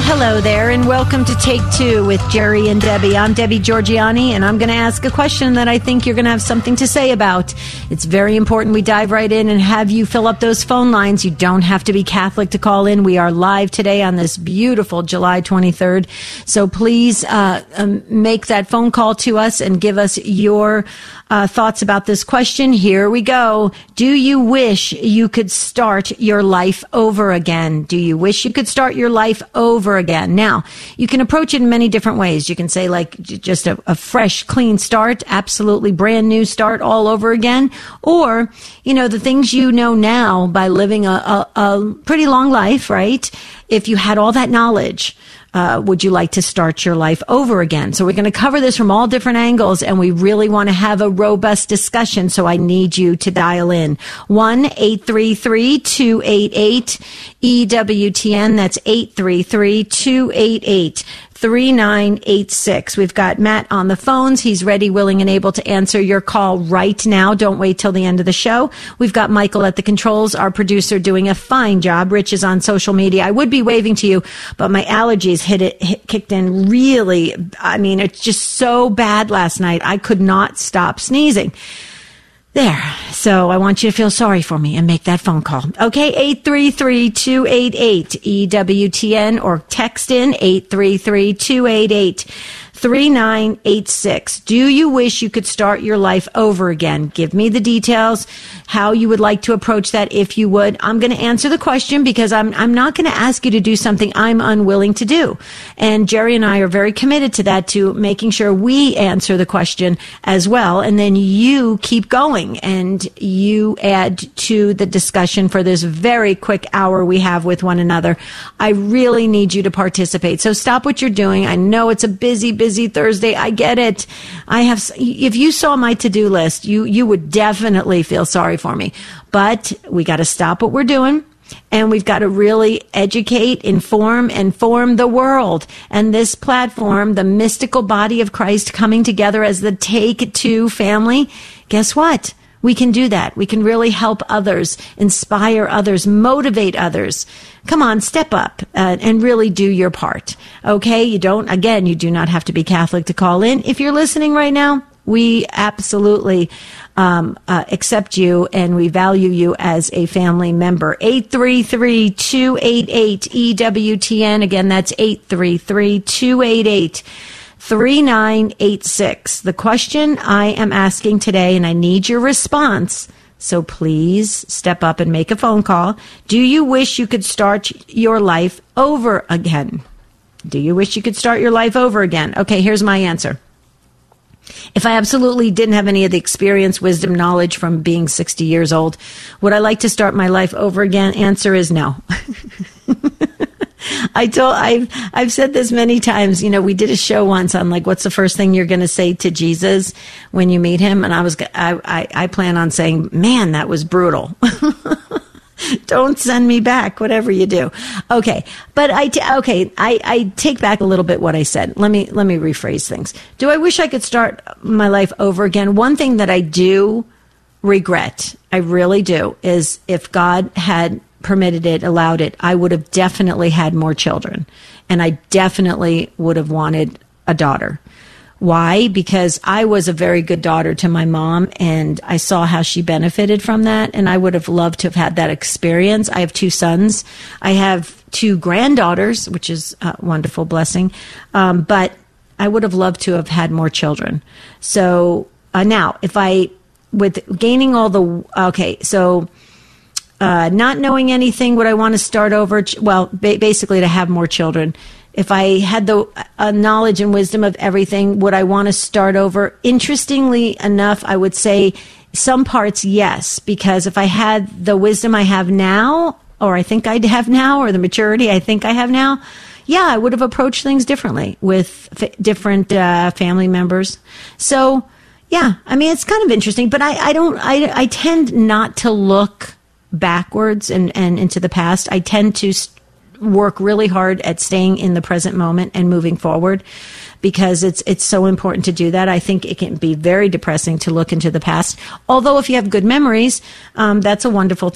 Hello there, and welcome to Take Two with Jerry and Debbie. I'm Debbie Georgianni, and I'm going to ask a question that I think you're going to have something to say about. It's very important we dive right in and have you fill up those phone lines. You don't have to be Catholic to call in. We are live today on this beautiful July 23rd. So please make that phone call to us and give us your thoughts about this question. Here we go. Do you wish you could start your life over again? Do you wish you could start your life over again? Now, you can approach it in many different ways. You can say like just a fresh, clean start, absolutely brand new start all over again. Or, you know, the things you know now by living a pretty long life, right? If you had all that knowledge, would you like to start your life over again? So we're going to cover this from all different angles, and we really want to have a robust discussion. So I need you to dial in 1-833-288-EWTN. That's 833-288-3986. We've got Matt on the phones. He's ready, willing, and able to answer your call right now. Don't wait till the end of the show. We've got Michael at the controls, our producer, doing a fine job. Rich is on social media. I would be waving to you, but my allergies kicked in really. I mean, it's just so bad last night. I could not stop sneezing. There. So I want you to feel sorry for me and make that phone call. Okay, 833-288-EWTN or text in 833-288-3986. Do you wish you could start your life over again? Give me the details, how you would like to approach that if you would. I'm going to answer the question because I'm not going to ask you to do something I'm unwilling to do. And Jerry and I are very committed to that, to making sure we answer the question as well. And then you keep going and you add to the discussion for this very quick hour we have with one another. I really need you to participate. So stop what you're doing. I know it's a busy Thursday. I get it. If you saw my to-do list, you would definitely feel sorry for me. But we got to stop what we're doing. And we've got to really educate, inform, and form the world. And this platform, the mystical body of Christ coming together as the Take Two family, guess what? We can do that. We can really help others, inspire others, motivate others. Come on, step up and really do your part. Okay? You do not have to be Catholic to call in. If you're listening right now, we absolutely accept you and we value you as a family member. 833-288-EWTN. Again, that's 833-288-3986. The question I am asking today, and I need your response, so please step up and make a phone call. Do you wish you could start your life over again? Do you wish you could start your life over again? Okay, here's my answer. If I absolutely didn't have any of the experience, wisdom, knowledge from being 60 years old, would I like to start my life over again? Answer is no. I've said this many times. You know, we did a show once on like, what's the first thing you're going to say to Jesus when you meet him? And I plan on saying, man, that was brutal. Don't send me back, whatever you do. Okay. But I take back a little bit what I said. Let me rephrase things. Do I wish I could start my life over again? One thing that I do regret, I really do, is if God had permitted it, allowed it, I would have definitely had more children. And I definitely would have wanted a daughter. Why? Because I was a very good daughter to my mom, and I saw how she benefited from that, and I would have loved to have had that experience. I have 2 sons. I have 2 granddaughters, which is a wonderful blessing, but I would have loved to have had more children. So now, with gaining all the, not knowing anything, would I want to start over? Well, basically to have more children. If I had the knowledge and wisdom of everything, would I want to start over? Interestingly enough, I would say some parts, yes, because if I had the wisdom I have now, or I think I'd have now, or the maturity I think I have now, yeah, I would have approached things differently with different family members. So, yeah, I mean, it's kind of interesting, but I tend not to look backwards and into the past. I tend to work really hard at staying in the present moment and moving forward, because it's so important to do that. I think it can be very depressing to look into the past. Although if you have good memories, that's a wonderful thing.